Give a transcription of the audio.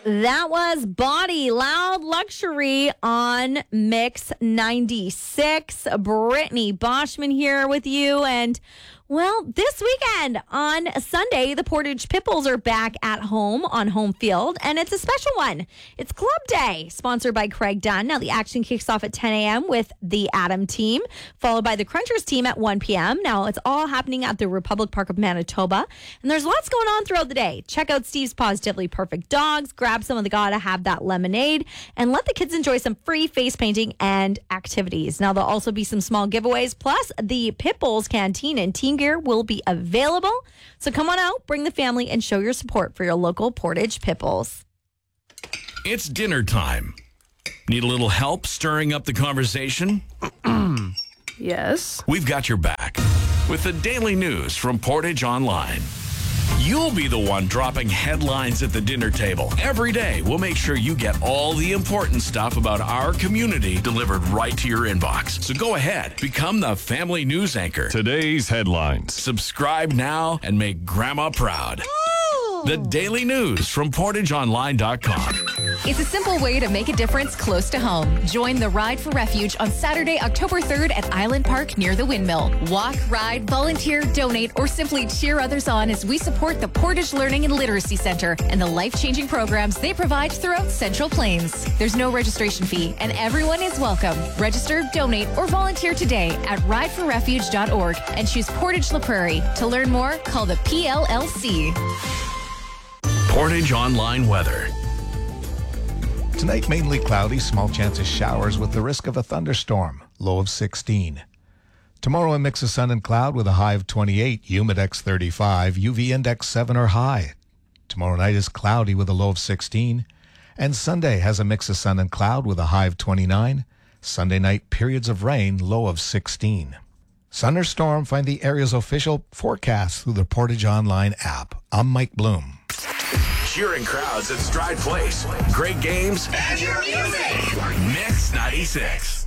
That was Body Loud Luxury on Mix 96. Brittany Boschman here with you. And, well, this weekend on Sunday, the Portage Pitbulls are back at home on home field, and it's a special one. It's Club Day, sponsored by Craig Dunn. Now, the action kicks off at 10 a.m. with the Adam team, followed by the Crunchers team at 1 p.m. Now, it's all happening at the Republic Park of Manitoba, and there's lots going on throughout the day. Check out Steve's Positively Perfect Dogs, grab some of the Gotta Have That lemonade, and let the kids enjoy some free face painting and activities. Now, there'll also be some small giveaways, plus the Pitbulls Canteen and Team Gear will be available. So come on out, bring the family, and show your support for your local Portage Pitbulls. It's dinner time. Need a little help stirring up the conversation? Yes. We've got your back with the daily news from Portage Online. You'll be the one dropping headlines at the dinner table. Every day, we'll make sure you get all the important stuff about our community delivered right to your inbox. So go ahead, become the family news anchor. Today's headlines. Subscribe now and make Grandma proud. The daily news from PortageOnline.com. It's a simple way to make a difference close to home. Join the Ride for Refuge on Saturday, October 3rd at Island Park near the Windmill. Walk, ride, volunteer, donate, or simply cheer others on as we support the Portage Learning and Literacy Center and the life-changing programs they provide throughout Central Plains. There's no registration fee, and everyone is welcome. Register, donate, or volunteer today at rideforrefuge.org and choose Portage La Prairie. To learn more, call the PLLC. Portage Online weather. Tonight, mainly cloudy, small chance of showers with the risk of a thunderstorm, low of 16. Tomorrow, a mix of sun and cloud with a high of 28, humidex 35, UV index 7 or high. Tomorrow night is cloudy with a low of 16. And Sunday has a mix of sun and cloud with a high of 29. Sunday night, periods of rain, low of 16. Sun or storm, find the area's official forecast through the Portage Online app. I'm Mike Bloom. Cheering crowds at Stride Place. Great games. And your music. Mix 96.